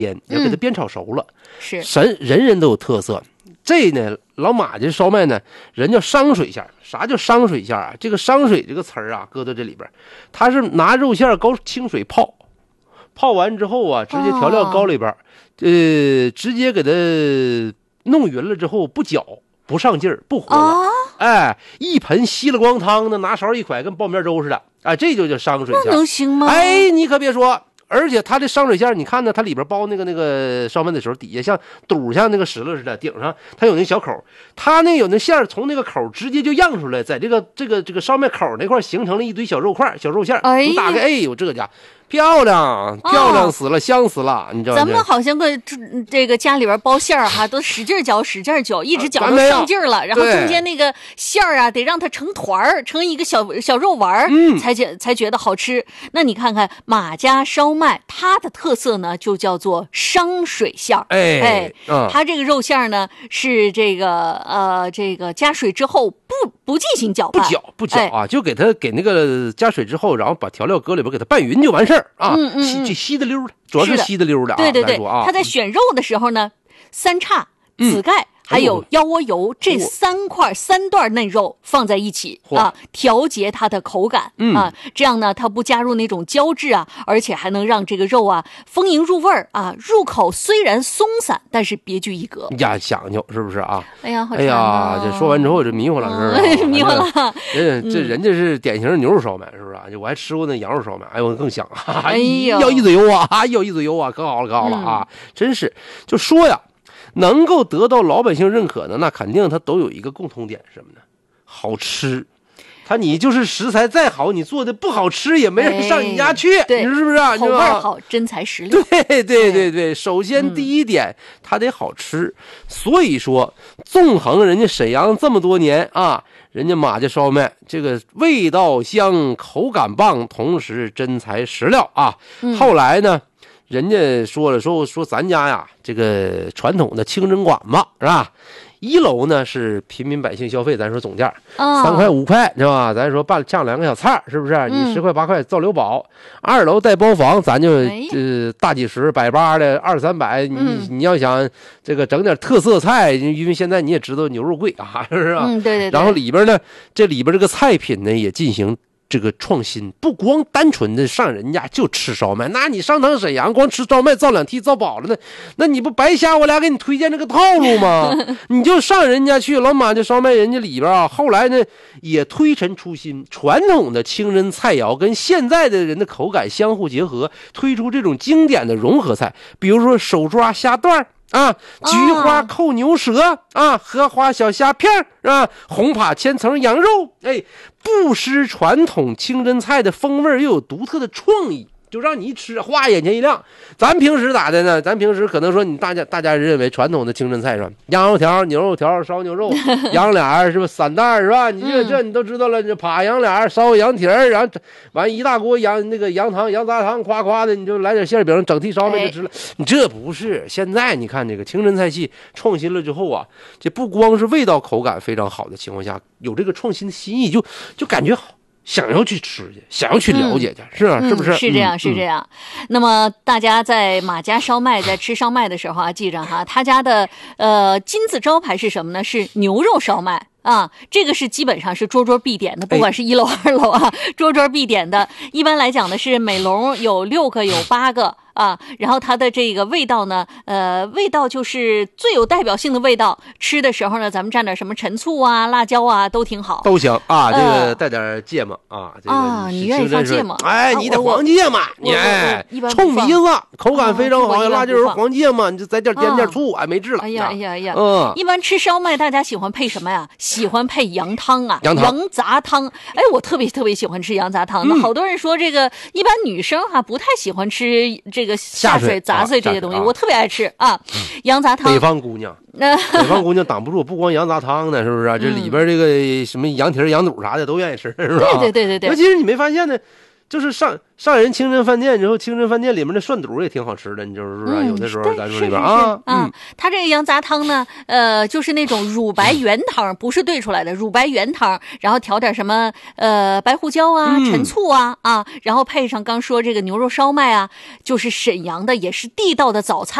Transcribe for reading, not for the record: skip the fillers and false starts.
腌，要给它煸炒熟了。 是人人都有特色。这呢，老马家烧麦呢，人叫商水馅。啥叫商水馅啊？这个商水这个词儿啊，搁到这里边，它是拿肉馅高清水泡，泡完之后啊，直接调料膏里边，直接给它弄匀了之后不搅。不上劲儿，不活了，哎，一盆稀了光汤的，拿勺一蒯，跟泡面粥似的，哎，这就叫商水馅。 那能行吗？ 哎，你可别说，而且它这商水馅，你看呢，它里边包那个烧麦的时候，底下像肚像那个石榴似的，顶上它有那小口，它那有那馅从那个口直接就漾出来，在这个烧麦口那块形成了一堆小肉块、小肉馅。你打开，哎呦，这个家漂亮死了，香死了，你知道吗？ 咱们好像这个家里边包馅儿哈，都使劲搅，一直搅到上劲儿了，然后中间那个馅儿啊，得让它成团儿，成一个小肉丸儿，才觉得好吃。那你看看马家烧麦，它的特色呢，就叫做商水馅儿。它这个肉馅儿呢是这个加水之后不进行搅拌， 不搅啊，就给那个加水之后，然后把调料搁里边给它拌匀就完事儿啊。稀的溜的，主要是稀的溜的啊。 对啊， 他在选肉的时候呢，三叉、紫盖还有腰窝油这三段嫩肉放在一起啊，调节它的口感啊，这样呢，它不加入那种胶质啊，而且还能让这个肉啊丰盈入味儿啊，入口虽然松散，但是别具一格呀，讲究是不是啊？ 哎呀， 这说完之后我这迷糊了是吧？ 迷糊了。 人家是典型的牛肉烧麦是不是啊？我还吃过那羊肉烧麦，哎呦更香啊！ 哎呦， 要一嘴油啊，要一嘴油啊，可好了啊！真是就说呀。能够得到老百姓认可的，那肯定它都有一个共同点是什么呢？好吃。你就是食材再好，你做的不好吃也没人上你家去，你说是不是啊？ 口味好，真材实料。 对，首先第一点，它得好吃。所以说，纵横人家沈阳这么多年啊，人家马家烧麦这个味道香，口感棒，同时真材实料啊。后来呢？人家说咱家呀，这个传统的清真馆子是吧？一楼呢是平民百姓消费，咱说总价3块5块是吧？咱说拌酱2个小菜是不是？你10块8块照留保。2楼带包房，咱就大几十180的200-300。你要想这个整点特色菜，因为现在你也知道牛肉贵啊，是不是？ 对。 然后里边呢，这个菜品呢也进行。这个创新不光单纯的上人家就吃烧麦，那你上趟沈阳光吃烧麦造2屉造饱了呢，那你不白瞎我俩给你推荐这个套路吗？你就上人家去，老马这烧麦人家里边啊，后来呢也推陈出新，传统的清真菜肴跟现在的人的口感相互结合，推出这种经典的融合菜，比如说手抓虾段啊，菊花扣牛舌啊，荷花小虾片啊，红扒千层羊肉，哎，不失传统清真菜的风味，又有独特的创意，就让你一吃，哗，眼前一亮。咱平时咋的呢？咱平时可能说，大家认为传统的清真菜是吧？羊肉条、牛肉条、烧牛肉、羊脸是吧？散蛋是吧？你这你都知道了，这扒羊脸、烧羊蹄儿，然后完一大锅羊汤、羊杂汤，夸的，你就来点馅饼，整屉烧麦就吃了。你这不是现在你看这个清真菜系创新了之后啊，这不光是味道口感非常好的情况下，有这个创新的心意，就感觉好。想要去吃去，想要去了解去，是啊，是不是？ 是这样。那么大家在马家烧麦，在吃烧麦的时候啊，记着哈，他家的金字招牌是什么呢？是牛肉烧麦啊，这个是基本上是桌必点的，不管是1楼2楼啊，桌必点的。一般来讲呢，是每笼有6个，有8个。啊，然后它的这个味道呢，味道就是最有代表性的味道。吃的时候呢，咱们蘸点什么陈醋啊、辣椒啊，都挺好， 都行啊。这个带点芥末啊，这个你愿意放芥末？ 哎，你得黄芥末，你哎，冲鼻子，口感非常好。辣椒油、黄芥末，你就再点醋，哎，没治了。 哎呀，一般吃烧麦，大家喜欢配什么呀？喜欢配羊汤啊，羊杂汤。哎，我特别喜欢吃羊杂汤。那好多人说这个，一般女生哈不太喜欢吃这个下水杂碎这些东西，我特别爱吃啊。羊杂汤， 北方姑娘挡不住，不光羊杂汤呢，是不是啊？这里边这个什么羊蹄、羊肚啥的都愿意吃，是吧？ 对。 尤其是你没发现呢， 就是上人清真饭店之后，清真饭店里面的涮肚也挺好吃的，你知道是不是？有的时候咱说里边它这个羊杂汤呢，就是那种乳白原汤，不是兑出来的乳白原汤，然后调点什么白胡椒啊、陈醋啊，然后配上刚说这个牛肉烧麦啊，就是沈阳的也是地道的早餐。